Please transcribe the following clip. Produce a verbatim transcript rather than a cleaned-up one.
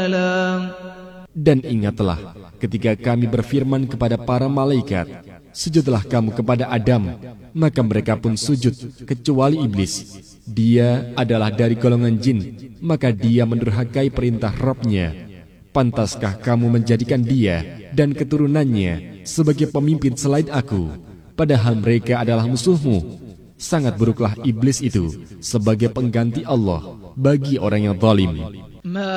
مالا. Dan ingatlah ketika kami berfirman kepada para malaikat, sujudlah kamu kepada Adam, maka mereka pun sujud kecuali iblis. Dia adalah dari golongan jin, maka dia mendurhakai perintah Rabb-Nya. Pantaskah kamu menjadikan dia dan keturunannya sebagai pemimpin selain aku, padahal mereka adalah musuhmu? Sangat buruklah iblis itu sebagai pengganti Allah bagi orang yang zalim.